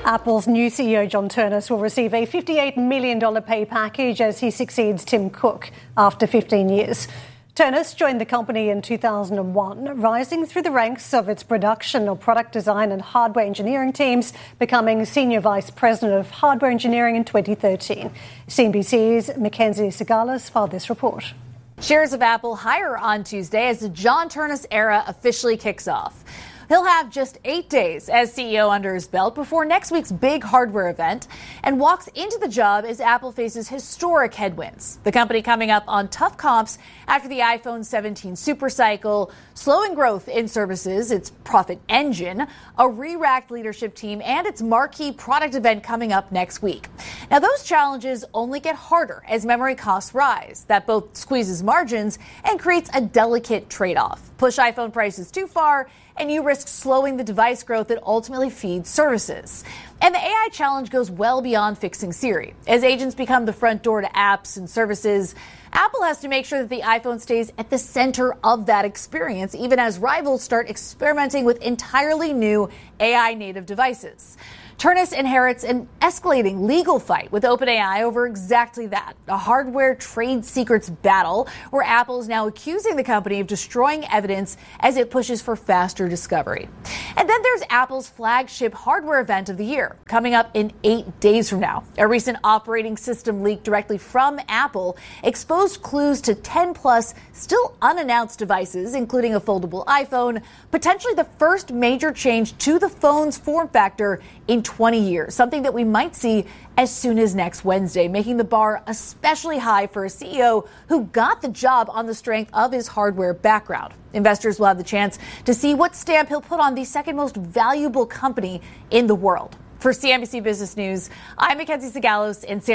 Apple's new CEO, John Ternus, will receive a $58 million pay package as he succeeds Tim Cook after 15 years. Ternus joined the company in 2001, rising through the ranks of its production or product design and hardware engineering teams, becoming Senior Vice President of Hardware Engineering in 2013. CNBC's Mackenzie Sigalis filed this report. Shares of Apple higher on Tuesday as the John Ternus era officially kicks off. He'll have just 8 days as CEO under his belt before next week's big hardware event and walks into the job as Apple faces historic headwinds. The company coming up on tough comps after the iPhone 17 supercycle, slowing growth in services, its profit engine, a re-racked leadership team, and its marquee product event coming up next week. Now, those challenges only get harder as memory costs rise. That both squeezes margins and creates a delicate trade-off. Push iPhone prices too far, and you risk slowing the device growth that ultimately feeds services. And the AI challenge goes well beyond fixing Siri. As agents become the front door to apps and services, Apple has to make sure that the iPhone stays at the center of that experience, even as rivals start experimenting with entirely new AI-native devices. Ternus inherits an escalating legal fight with OpenAI over exactly that, a hardware trade secrets battle where Apple is now accusing the company of destroying evidence as it pushes for faster discovery. And then there's Apple's flagship hardware event of the year, coming up in 8 days from now. A recent operating system leak directly from Apple exposed clues to 10-plus still unannounced devices, including a foldable iPhone, potentially the first major change to the phone's form factor in 20 years, something that we might see as soon as next Wednesday, making the bar especially high for a CEO who got the job on the strength of his hardware background. Investors will have the chance to see what stamp he'll put on the second most valuable company in the world. For CNBC Business News, I'm Mackenzie Sigalis in San